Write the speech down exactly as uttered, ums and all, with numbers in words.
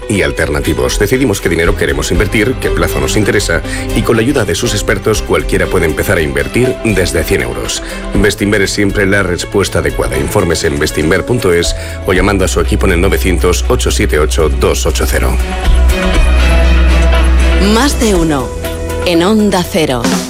y alternativos. Decidimos qué dinero queremos invertir, qué plazo nos interesa y con la ayuda de sus expertos cualquiera puede empezar a invertir desde cien euros. Bestinver es siempre la respuesta adecuada. Informes en bestinver punto es o llamando a su equipo en el novecientos, ochocientos setenta y ocho, doscientos ochenta. Más de uno en Onda Cero.